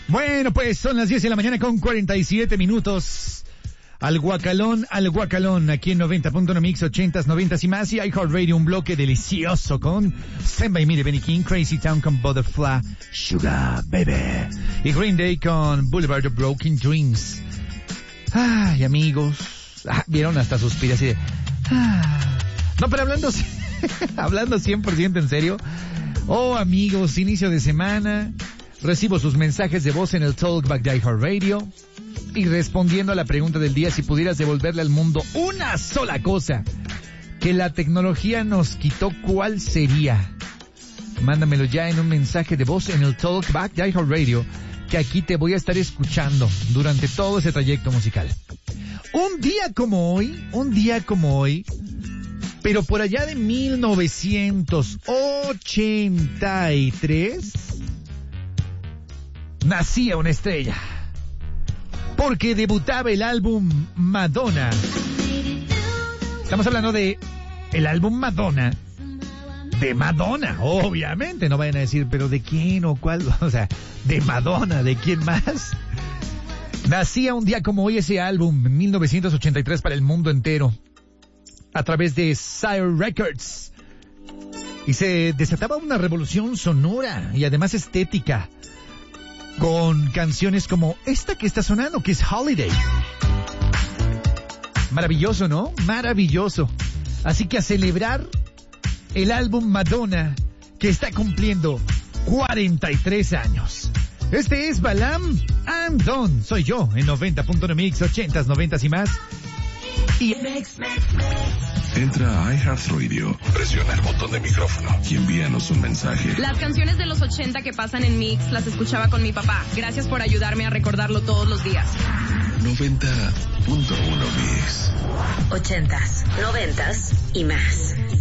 Bueno, pues son las 10 de la mañana con 47 minutos. Al guacalón, aquí en 90.1 Mix, 80s, 90s y más. Y iHeartRadio, un bloque delicioso con Stand By Me de Benny King, Crazy Town con Butterfly, Sugar Baby. Y Green Day con Boulevard of Broken Dreams. Ay, amigos. Vieron, hasta suspira así de... No, pero hablando 100% en serio. Oh, amigos, inicio de semana. Recibo sus mensajes de voz en el Talkback de iHeartRadio. Y respondiendo a la pregunta del día, si pudieras devolverle al mundo una sola cosa que la tecnología nos quitó, ¿cuál sería? Mándamelo ya en un mensaje de voz en el Talkback de iHeartRadio, que aquí te voy a estar escuchando durante todo ese trayecto musical. Un día como hoy, pero por allá de 1983, nacía una estrella. Porque debutaba el álbum Madonna. Estamos hablando de el álbum Madonna. De Madonna, obviamente. No vayan a decir, pero ¿de quién o cuál? O sea, de Madonna, ¿de quién más? Nacía un día como hoy ese álbum, en 1983, para el mundo entero. A través de Sire Records. Y se desataba una revolución sonora y además estética. Con canciones como esta que está sonando, que es Holiday. Maravilloso, ¿no? Maravilloso. Así que a celebrar el álbum Madonna, que está cumpliendo 43 años. Este es Balam and Don. Soy yo, en 90.1 Mix, 80s, 90s y más. Y... Entra a iHeartRadio, presiona el botón de micrófono y envíanos un mensaje. Las canciones de los 80 que pasan en Mix las escuchaba con mi papá. Gracias por ayudarme a recordarlo todos los días. 90.1 Mix. 80s, 90s y más.